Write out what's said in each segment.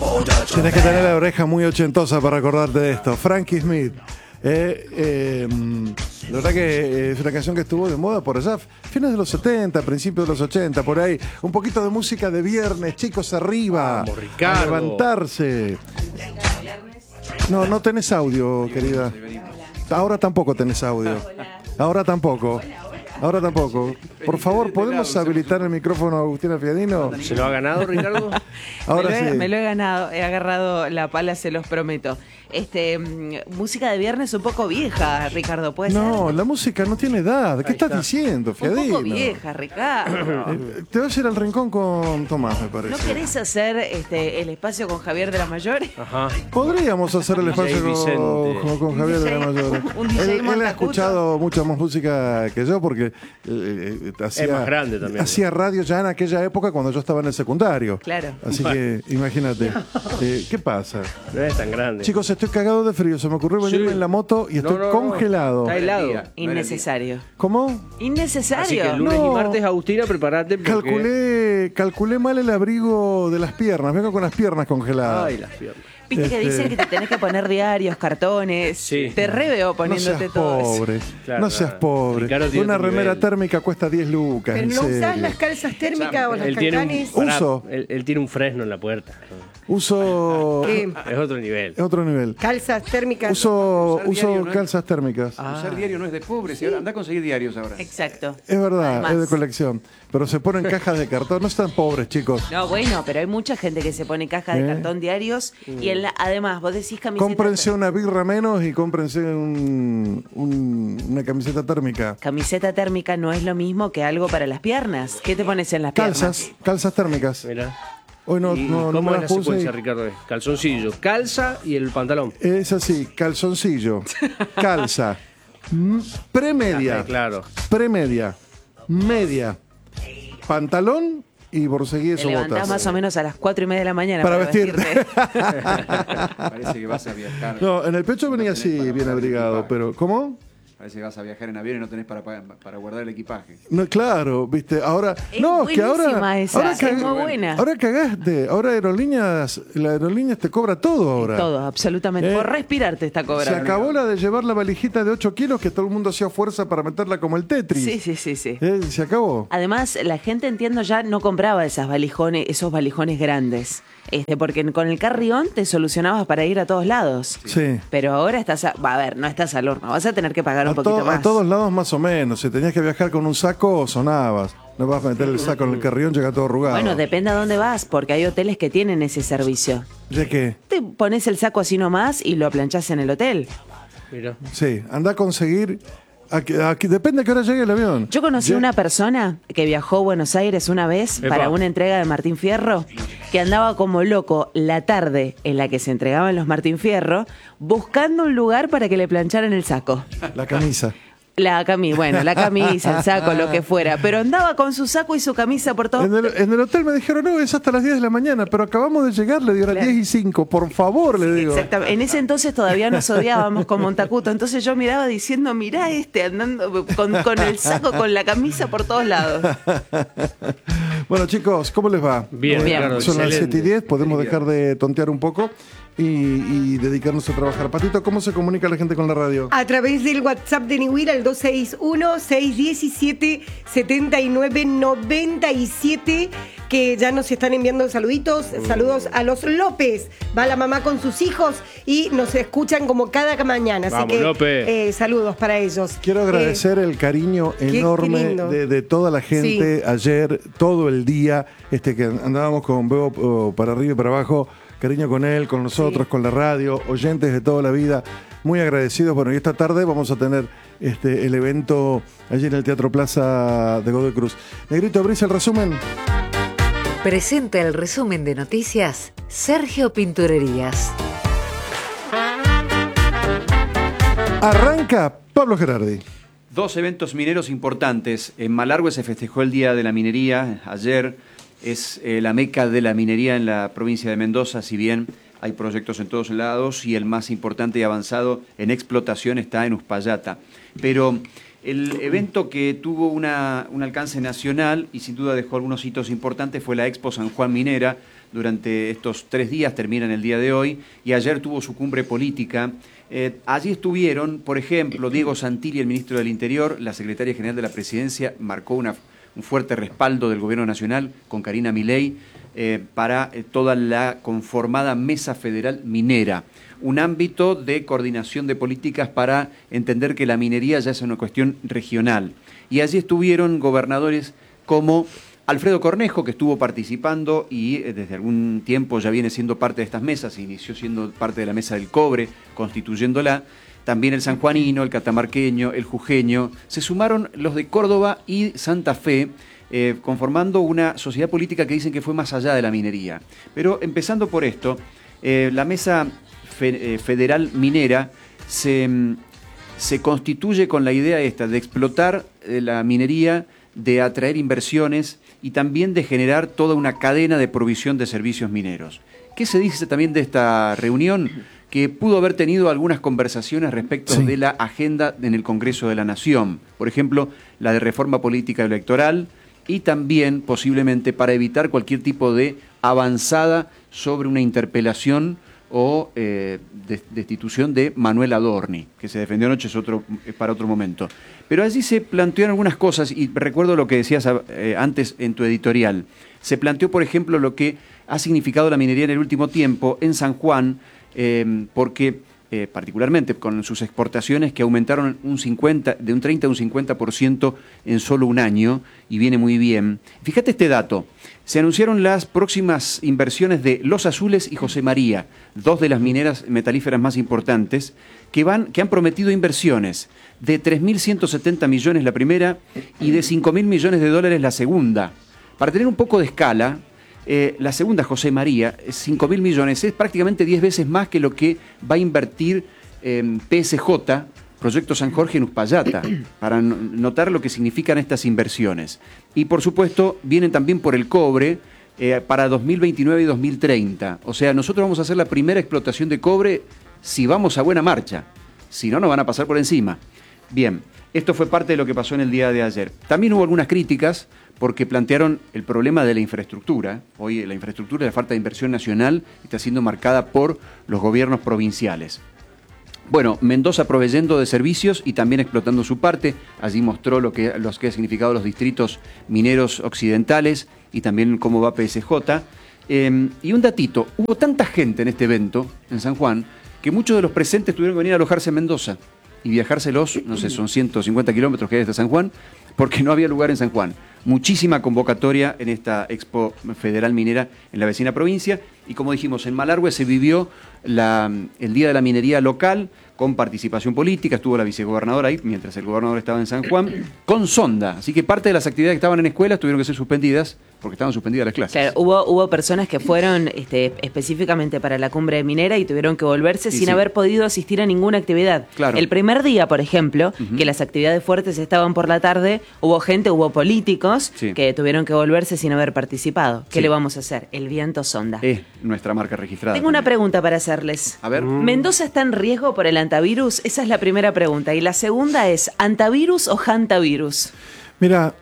Tienes que tener la oreja muy ochentosa para acordarte de esto. Frankie Smith. La verdad que es una canción que estuvo de moda por allá, fines de los 70, principios de los 80, por ahí. Un poquito de música de viernes, chicos, arriba. Vamos, Ricardo. A levantarse. No, no tenés audio, querida. Ahora tampoco tenés audio. Ahora tampoco. Ahora tampoco. Por favor, ¿podemos habilitar el micrófono a Agustina Fiadino? ¿Se lo ha ganado, Ricardo? Ahora sí. Me lo he ganado, he agarrado la pala, se los prometo. Música de viernes un poco vieja, Ricardo, ¿puede ser? No, la música no tiene edad. ¿Qué estás diciendo, Fiadino? Un poco vieja, Ricardo. Te vas a ir al rincón con Tomás, me parece. ¿No querés hacer el espacio con Javier de la Mayore? Ajá. Podríamos hacer el espacio Vicente. con Javier de la Mayor. Un DJ Él ha Montacuto. escuchado mucha más música que yo porque Es más grande también. hacía radio ya en aquella época cuando yo estaba en el secundario. Claro. Así que imagínate. ¿Qué pasa? No es tan grande. Chicos, estoy cagado de frío. Se me ocurrió venirme Sí. en la moto y estoy No. congelado. Está helado. Innecesario. ¿Cómo? Innecesario. Así que el lunes No. y martes, Agustina, prepárate porque... Calculé mal el abrigo de las piernas. Vengo con las piernas congeladas. Ay, las piernas. Viste que dicen que te tenés que poner diarios, cartones. Sí. Te re veo No poniéndote seas todo eso. pobre, Claro, no seas pobre. Ricardo tiene Una otro remera nivel. térmica cuesta 10 lucas. Pero en no usás serio. las calzas térmicas o las Él tiene calcanes. un, Uso. él tiene un fresno en la puerta. Uso. ¿Qué? Es otro nivel. Es otro nivel. Calzas térmicas. Uso diario, ¿no? calzas térmicas. Usar diario no es de pobres. Anda a conseguir diarios ahora. Exacto. Es verdad, Además. es de colección. Pero se ponen cajas de cartón. No están pobres, chicos. No, bueno, pero hay mucha gente que se pone cajas de cartón diarios y además vos decís camiseta. Cómprense una birra menos y cómprense una camiseta térmica. Camiseta térmica no es lo mismo que algo para las piernas. ¿Qué te pones en las piernas? Calzas térmicas. Mira. Hoy no, ¿Y no, no cómo me es las la puse. secuencia, Ricardo? Calzoncillo, calza y el pantalón. Es así, calzoncillo, calza, premedia, Claro. premedia, media, pantalón y borseguíes Te o levantás botas. más o menos a las 4:30 de la mañana Para vestirte. Parece que vas a viajar. No, en el pecho venía No tenés así, para bien guardar el abrigado, equipaje. pero ¿cómo? Parece que vas a viajar en avión y no tenés para guardar el equipaje. No, claro, viste, ahora Es no, que ahora buenísima esa, ahora es muy buena. Ahora cagaste, ahora la aerolíneas te cobra todo ahora. Todo, absolutamente. Por respirar te está Se cobrando. acabó la de llevar la valijita de 8 kilos que todo el mundo hacía fuerza para meterla como el Tetris. Sí. Se acabó. Además, la gente, entiendo, ya no compraba esos valijones grandes. Porque con el carry-on te solucionabas para ir a todos lados. Sí. Pero ahora no estás al horno. Vas a tener que pagar un poquito más. A todos lados más o menos. Si tenías que viajar con un saco, sonabas. No vas a meter el saco en el carrión, llega todo arrugado. Bueno, depende a dónde vas, porque hay hoteles que tienen ese servicio. ¿De qué? Te pones el saco así nomás y lo aplanchás en el hotel. Mira. Sí, anda a conseguir... Aquí, depende a qué hora llegue el avión. Yo conocí Lle- una persona que viajó a Buenos Aires una vez Epa. para una entrega de Martín Fierro, que andaba como loco la tarde en la que se entregaban los Martín Fierro, buscando un lugar para que le plancharan el saco. La camisa. La camisa, el saco, lo que fuera. Pero andaba con su saco y su camisa por todo. En el hotel me dijeron, no, es hasta las 10 de la mañana, pero acabamos de llegar, le digo, a las Claro. 10:05, por favor, le digo. Exactamente. En ese entonces todavía nos odiábamos con Montacuto. Entonces yo miraba diciendo, mirá andando con el saco, con la camisa por todos lados. Bueno, chicos, ¿cómo les va? Bien, Bien. Ricardo, Son las excelente. 7:10, podemos dejar de tontear un poco y dedicarnos a trabajar. Patito, ¿cómo se comunica la gente con la radio? A través del WhatsApp de Niwira, el 261-617-7997, que ya nos están enviando saluditos. Saludos a los López. Va la mamá con sus hijos y nos escuchan como cada mañana. Así Vamos, que López. saludos para ellos. Quiero agradecer el cariño qué enorme lindo. de toda la gente ayer, todo el día, que andábamos con Bebo para arriba y para abajo, cariño con él, con nosotros, con la radio, oyentes de toda la vida, muy agradecidos. Bueno, y esta tarde vamos a tener el evento allí en el Teatro Plaza de Godoy Cruz. Negrito, ¿abrís el resumen? Presenta el resumen de noticias Sergio Pinturerías. Arranca Pablo Gerardi. Dos eventos mineros importantes. En Malargüe se festejó el Día de la Minería ayer. Es la meca de la minería en la provincia de Mendoza, si bien hay proyectos en todos lados y el más importante y avanzado en explotación está en Uspallata. Pero el evento que tuvo un alcance nacional y sin duda dejó algunos hitos importantes fue la Expo San Juan Minera, durante estos 3 días, terminan el día de hoy, y ayer tuvo su cumbre política. Allí estuvieron, por ejemplo, Diego Santilli, el ministro del Interior, la secretaria general de la Presidencia, marcó un fuerte respaldo del Gobierno Nacional con Karina Milei para toda la conformada Mesa Federal Minera, un ámbito de coordinación de políticas para entender que la minería ya es una cuestión regional. Y allí estuvieron gobernadores como Alfredo Cornejo, que estuvo participando y desde algún tiempo ya viene siendo parte de estas mesas, inició siendo parte de la Mesa del Cobre, constituyéndola. También el sanjuanino, el catamarqueño, el jujeño. Se sumaron los de Córdoba y Santa Fe, conformando una sociedad política que dicen que fue más allá de la minería. Pero empezando por esto, la Mesa Federal Minera se constituye con la idea esta de explotar la minería, de atraer inversiones y también de generar toda una cadena de provisión de servicios mineros. ¿Qué se dice también de esta reunión? Que pudo haber tenido algunas conversaciones respecto de la agenda en el Congreso de la Nación. Por ejemplo, la de reforma política electoral y también posiblemente para evitar cualquier tipo de avanzada sobre una interpelación o destitución de Manuel Adorni, que se defendió anoche, es para otro momento. Pero allí se plantearon algunas cosas, y recuerdo lo que decías antes en tu editorial. Se planteó, por ejemplo, lo que ha significado la minería en el último tiempo en San Juan, porque particularmente con sus exportaciones que aumentaron de un 30 a un 50% en solo un año, y viene muy bien. Fíjate este dato. Se anunciaron las próximas inversiones de Los Azules y José María, 2 de las mineras metalíferas más importantes, que han prometido inversiones de 3.170 millones la primera y de 5.000 millones de dólares la segunda. Para tener un poco de escala, la segunda, José María, 5.000 millones, es prácticamente 10 veces más que lo que va a invertir PSJ, Proyecto San Jorge en Uspallata, para notar lo que significan estas inversiones. Y por supuesto vienen también por el cobre para 2029 y 2030. O sea, nosotros vamos a hacer la primera explotación de cobre si vamos a buena marcha. Si no, nos van a pasar por encima. Bien, esto fue parte de lo que pasó en el día de ayer. También hubo algunas críticas porque plantearon el problema de la infraestructura. Hoy la infraestructura y la falta de inversión nacional está siendo marcada por los gobiernos provinciales. Bueno, Mendoza proveyendo de servicios y también explotando su parte. Allí mostró lo que ha significado los distritos mineros occidentales y también cómo va PSJ. Y un datito, hubo tanta gente en este evento, en San Juan, que muchos de los presentes tuvieron que venir a alojarse en Mendoza y viajárselos, no sé, son 150 kilómetros que hay desde San Juan, porque no había lugar en San Juan. Muchísima convocatoria en esta Expo Federal Minera en la vecina provincia, y como dijimos, en Malargüe se vivió el Día de la Minería local con participación política, estuvo la vicegobernadora ahí, mientras el gobernador estaba en San Juan, con sonda, así que parte de las actividades que estaban en escuelas tuvieron que ser suspendidas, porque estaban suspendidas las clases. Claro, hubo personas que fueron específicamente para la cumbre minera y tuvieron que volverse sin haber podido asistir a ninguna actividad. Claro. El primer día, por ejemplo, que las actividades fuertes estaban por la tarde, hubo políticos que tuvieron que volverse sin haber participado. ¿Qué le vamos a hacer? El viento sonda. Es nuestra marca registrada. Tengo una pregunta para hacerles. A ver. ¿Mendoza está en riesgo por el antivirus? Esa es la primera pregunta. Y la segunda es, ¿antivirus o hantavirus? Mira,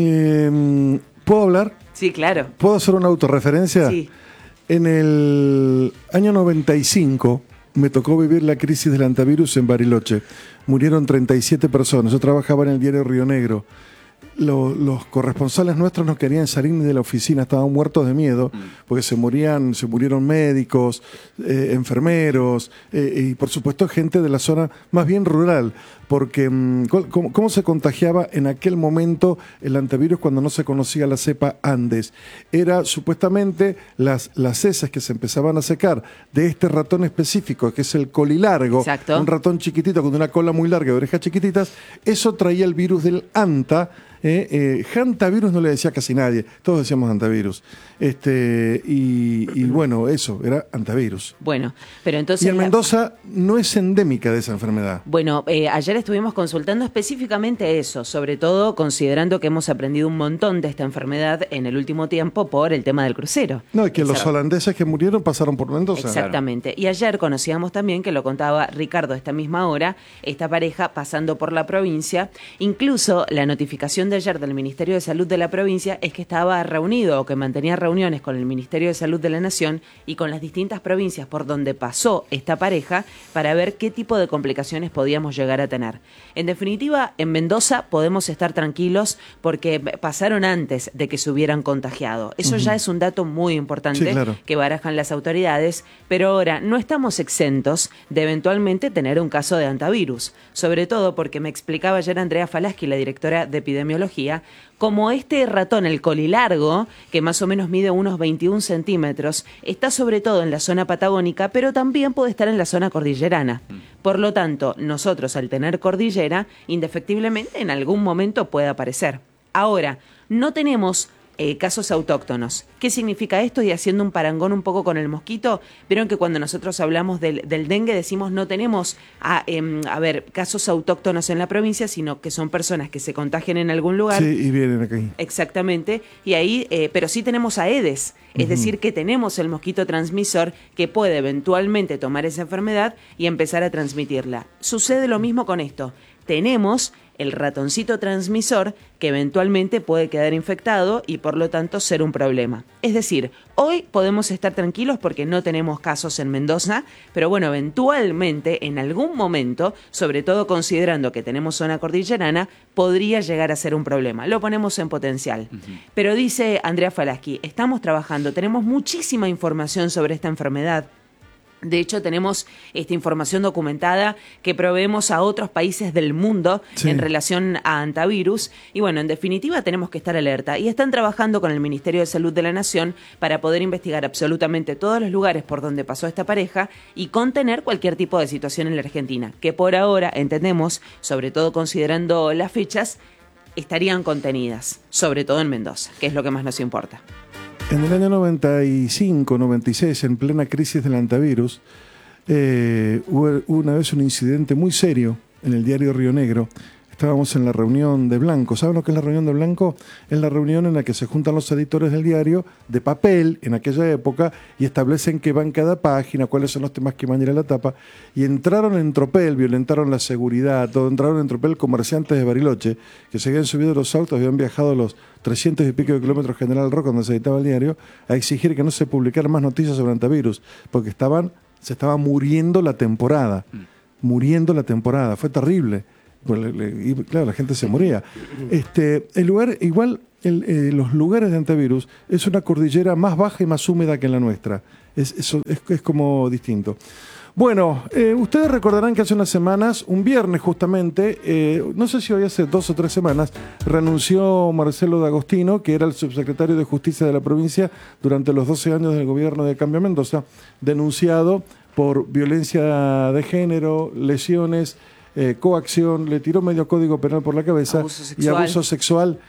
¿puedo hablar? Sí, claro. ¿Puedo hacer una autorreferencia? Sí. En el año 95 me tocó vivir la crisis del antivirus en Bariloche. Murieron 37 personas. Yo trabajaba en el diario Río Negro. Los corresponsales nuestros no querían salir ni de la oficina, estaban muertos de miedo, porque se murieron médicos, enfermeros, y por supuesto gente de la zona más bien rural, porque ¿cómo se contagiaba en aquel momento el antivirus cuando no se conocía la cepa Andes? Era supuestamente las heces que se empezaban a secar de este ratón específico, que es el colilargo. Exacto. Un ratón chiquitito con una cola muy larga y orejas chiquititas. Eso traía el virus del anta. Hantavirus no le decía casi nadie, todos decíamos antivirus. Y bueno, eso, era antivirus. Bueno, pero entonces... Y en Mendoza no es endémica de esa enfermedad. Bueno, ayer estuvimos consultando específicamente eso, sobre todo considerando que hemos aprendido un montón de esta enfermedad en el último tiempo por el tema del crucero. No, y que los holandeses que murieron pasaron por Mendoza. Exactamente. Y ayer conocíamos también, que lo contaba Ricardo a esta misma hora, esta pareja pasando por la provincia, incluso la notificación versión de ayer del Ministerio de Salud de la provincia es que estaba reunido o que mantenía reuniones con el Ministerio de Salud de la Nación y con las distintas provincias por donde pasó esta pareja para ver qué tipo de complicaciones podíamos llegar a tener. En definitiva, en Mendoza podemos estar tranquilos porque pasaron antes de que se hubieran contagiado. Eso ya es un dato muy importante, sí, claro, que barajan las autoridades, pero ahora no estamos exentos de eventualmente tener un caso de hantavirus, sobre todo porque me explicaba ayer Andrea Falaschi, la directora de epidemiología, como este ratón, el colilargo, que más o menos mide unos 21 centímetros, está sobre todo en la zona patagónica, pero también puede estar en la zona cordillerana. Por lo tanto, nosotros al tener cordillera, indefectiblemente en algún momento puede aparecer. Ahora, no tenemos casos autóctonos. ¿Qué significa esto? Y haciendo un parangón un poco con el mosquito, vieron que cuando nosotros hablamos del dengue decimos no tenemos casos autóctonos en la provincia, sino que son personas que se contagian en algún lugar. Sí, y vienen aquí. Exactamente, y ahí, pero sí tenemos Aedes, es decir, que tenemos el mosquito transmisor que puede eventualmente tomar esa enfermedad y empezar a transmitirla. Sucede lo mismo con esto. Tenemos el ratoncito transmisor que eventualmente puede quedar infectado y por lo tanto ser un problema. Es decir, hoy podemos estar tranquilos porque no tenemos casos en Mendoza, pero bueno, eventualmente en algún momento, sobre todo considerando que tenemos zona cordillerana, podría llegar a ser un problema. Lo ponemos en potencial. Pero dice Andrea Falaschi, estamos trabajando, tenemos muchísima información sobre esta enfermedad. De hecho, tenemos esta información documentada que proveemos a otros países del mundo en relación a hantavirus. Y bueno, en definitiva, tenemos que estar alerta. Y están trabajando con el Ministerio de Salud de la Nación para poder investigar absolutamente todos los lugares por donde pasó esta pareja y contener cualquier tipo de situación en la Argentina, que por ahora, entendemos, sobre todo considerando las fechas, estarían contenidas, sobre todo en Mendoza, que es lo que más nos importa. En el año 95, 96, en plena crisis del hantavirus, hubo una vez un incidente muy serio en el diario Río Negro. Estábamos en la reunión de Blanco. ¿Saben lo que es la reunión de Blanco? Es la reunión en la que se juntan los editores del diario de papel en aquella época y establecen qué va en cada página, cuáles son los temas que van a ir a la tapa. Y entraron en tropel, violentaron la seguridad, todo. Entraron en tropel comerciantes de Bariloche que se habían subido a los autos, habían viajado los 300 y pico de kilómetros General Roca, donde se editaba el diario, a exigir que no se publicaran más noticias sobre hantavirus, porque se estaba muriendo la temporada. Muriendo la temporada. Fue terrible. Y claro, la gente se moría. El lugar, igual, los lugares de hantavirus es una cordillera más baja y más húmeda que la nuestra. Es como distinto. Bueno, ustedes recordarán que hace unas semanas, un viernes justamente, no sé si hoy hace 2 o 3 semanas, renunció Marcelo D'Agostino, que era el subsecretario de Justicia de la provincia durante los 12 años del gobierno de Cambio Mendoza, denunciado por violencia de género, lesiones, coacción, le tiró medio código penal por la cabeza y abuso sexual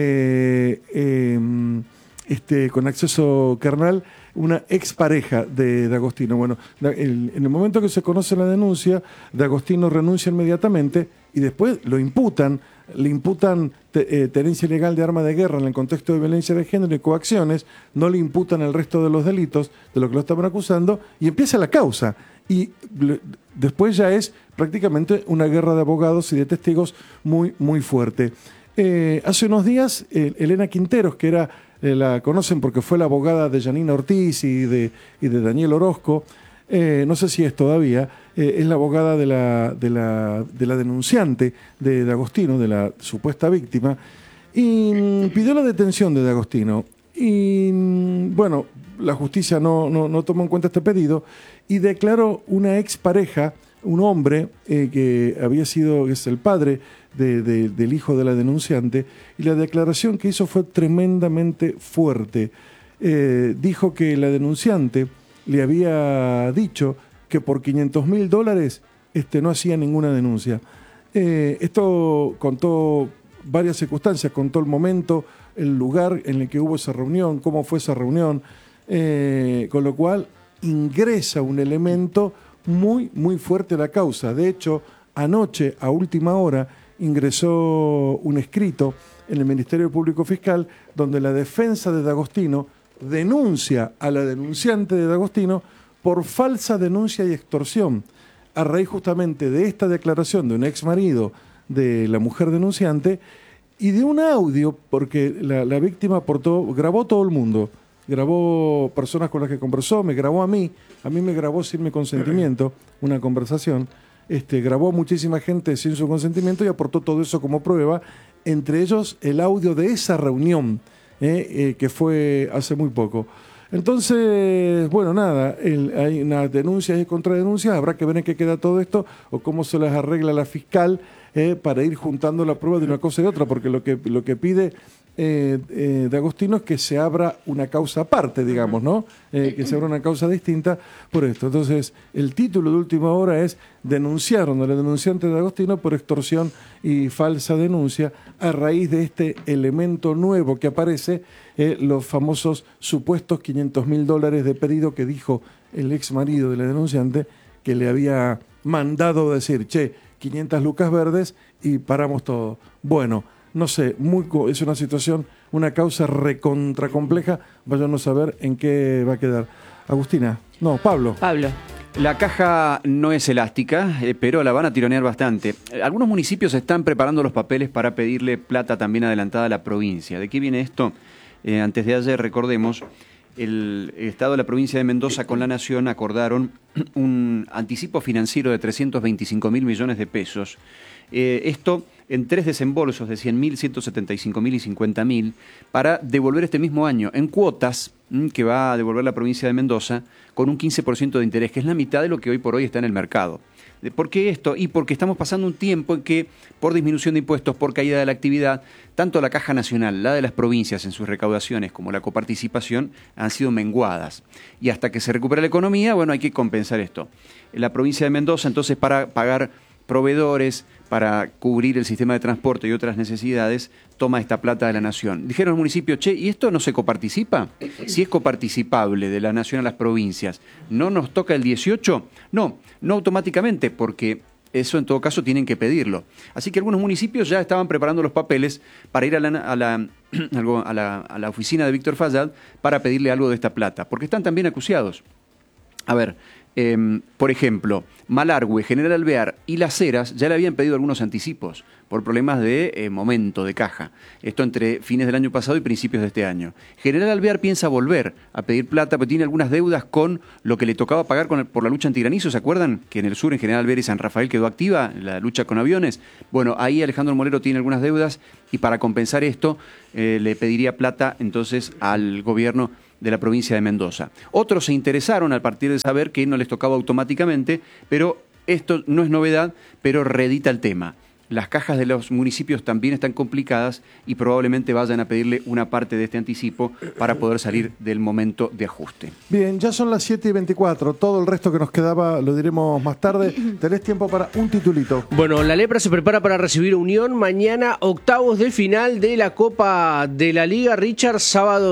con acceso carnal, una expareja de D'Agostino. Bueno, en el momento que se conoce la denuncia, D'Agostino renuncia inmediatamente y después le imputan tenencia ilegal de arma de guerra en el contexto de violencia de género y coacciones, no le imputan el resto de los delitos de lo que lo estaban acusando y empieza la causa. Y después ya es prácticamente una guerra de abogados y de testigos muy, muy fuerte. Hace unos días, Elena Quinteros, que era, la conocen porque fue la abogada de Janina Ortiz y de Daniel Orozco, no sé si es todavía, es la abogada de la denunciante de D'Agostino, de la supuesta víctima, y pidió la detención de D'Agostino. Y bueno, la justicia no tomó en cuenta este pedido y declaró una expareja, un hombre que es el padre del hijo de la denunciante, y la declaración que hizo fue tremendamente fuerte. Dijo que la denunciante le había dicho que por $500,000 no hacía ninguna denuncia. Esto contó varias circunstancias, contó el momento, el lugar en el que hubo esa reunión, cómo fue esa reunión, con lo cual ingresa un elemento muy, muy fuerte a la causa. De hecho, anoche, a última hora, ingresó un escrito en el Ministerio Público Fiscal donde la defensa de D'Agostino denuncia a la denunciante de D'Agostino por falsa denuncia y extorsión, a raíz justamente de esta declaración de un ex marido de la mujer denunciante, y de un audio, porque la víctima grabó todo el mundo, grabó personas con las que conversó, me grabó a mí me grabó sin mi consentimiento, una conversación, grabó a muchísima gente sin su consentimiento y aportó todo eso como prueba, entre ellos el audio de esa reunión, que fue hace muy poco. Entonces, bueno, nada, hay unas denuncias y contradenuncias, habrá que ver en qué queda todo esto o cómo se las arregla la fiscal para ir juntando la prueba de una cosa y de otra, porque lo que pide de Agostino es que se abra una causa aparte, digamos, ¿no? Que se abra una causa distinta por esto. Entonces, el título de última hora es denunciaron a la denunciante de Agostino por extorsión y falsa denuncia a raíz de este elemento nuevo que aparece, los famosos supuestos $500.000 de pedido que dijo el ex marido de la denunciante que le había mandado decir, 500 lucas verdes y paramos todo. Bueno, no sé, es una situación, una causa recontra compleja. Váyanos a ver en qué va a quedar. Agustina, no, Pablo. La caja no es elástica, pero la van a tironear bastante. Algunos municipios están preparando los papeles para pedirle plata también adelantada a la provincia. ¿De qué viene esto? Antes de ayer, recordemos, el Estado de la provincia de Mendoza con la Nación acordaron un anticipo financiero de 325.000 millones de pesos. Esto en 3 desembolsos de 100.000, 175.000 y 50.000 para devolver este mismo año en cuotas que va a devolver la provincia de Mendoza con un 15% de interés, que es la mitad de lo que hoy por hoy está en el mercado. ¿Por qué esto? Y porque estamos pasando un tiempo en que, por disminución de impuestos, por caída de la actividad, tanto la Caja Nacional, la de las provincias en sus recaudaciones, como la coparticipación, han sido menguadas. Y hasta que se recupere la economía, bueno, hay que compensar esto. La provincia de Mendoza, entonces, para pagar proveedores, para cubrir el sistema de transporte y otras necesidades, toma esta plata de la Nación. Dijeron los municipios, ¿y esto no se coparticipa? Si es coparticipable de la Nación a las provincias, ¿no nos toca el 18? No automáticamente, porque eso en todo caso tienen que pedirlo. Así que algunos municipios ya estaban preparando los papeles para ir a la oficina de Víctor Fayad para pedirle algo de esta plata, porque están también acuciados. A ver, por ejemplo, Malargüe, General Alvear y Las Heras ya le habían pedido algunos anticipos por problemas de momento, de caja. Esto entre fines del año pasado y principios de este año. General Alvear piensa volver a pedir plata, pero tiene algunas deudas con lo que le tocaba pagar por la lucha antigranizo. ¿Se acuerdan que en el sur, en General Alvear y San Rafael, quedó activa la lucha con aviones? Bueno, ahí Alejandro Molero tiene algunas deudas y para compensar esto le pediría plata entonces al gobierno de la provincia de Mendoza. Otros se interesaron al partir de saber que no les tocaba automáticamente, pero esto no es novedad, pero reedita el tema. Las cajas de los municipios también están complicadas y probablemente vayan a pedirle una parte de este anticipo para poder salir del momento de ajuste. Bien, ya son las 7:24. Todo el resto que nos quedaba lo diremos más tarde. Tenés tiempo para un titulito. Bueno, la Lepra se prepara para recibir Unión mañana, octavos de final de la Copa de la Liga. Richard, sábado